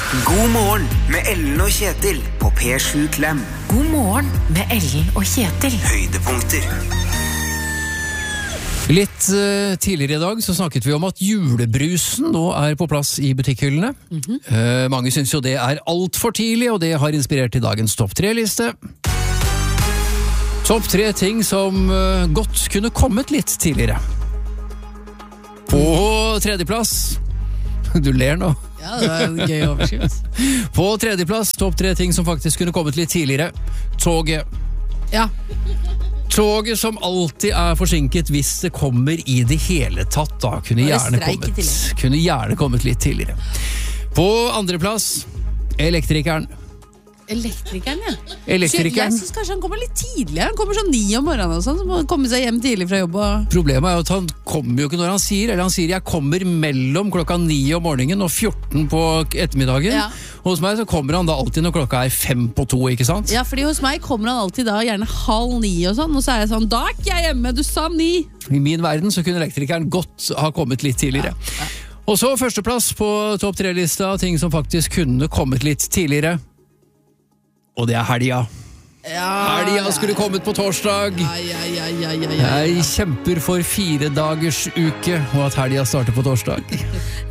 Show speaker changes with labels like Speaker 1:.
Speaker 1: God morgen med Ellen og Kjetil på P7 Klem.
Speaker 2: God morgen med Ellen og Kjetil.
Speaker 1: Høydepunkter.
Speaker 3: Litt tidligere i dag så snakket vi om at julebrusen nå på plass i butikkhyllene. Mange synes jo det alt for tidlig, og det har inspirert til dagens topp 3-liste. Topp 3 ting som godt kunne kommet litt tidligere. På tredjeplass, du ler nå.
Speaker 2: Ja, det var en gøy overskrift.
Speaker 3: På tredjeplass, topp 3 ting som faktisk kunne kommet litt tidligere. Toget.
Speaker 2: Ja.
Speaker 3: Toget som alltid forsinket hvis det kommer i det hele tatt, da kunne gjerne kommet litt tidligere. På andreplass, elektrikeren.
Speaker 2: Elektrikeren, ja.
Speaker 3: Elektrikeren.
Speaker 2: Jeg synes kanskje han kommer litt tidligere. Han kommer sånn 9 om morgenen og sånn, så må han komme seg hjem tidlig fra jobb.
Speaker 3: Problemet jo at han kommer jo ikke når han sier, eller han sier jeg kommer mellom klokka 9 om morgenen og 14 på ettermiddagen.
Speaker 2: Ja.
Speaker 3: Hos meg så kommer han da alltid når klokka 5 på 2, ikke sant?
Speaker 2: Ja, fordi hos meg kommer han alltid da gjerne 8:30 og sånn, og så jeg sånn, da ikke jeg hjemme, du sa 9.
Speaker 3: I min verden så kunne elektrikeren godt ha kommet litt tidligere.
Speaker 2: Ja.
Speaker 3: Og så førsteplass på topp 3-lista, ting som faktisk kunne kommet litt tidligere. Og det helga. Helga skulle kommet på torsdag. Jeg kjemper for 4 dagers uke, og at helga starter på torsdag.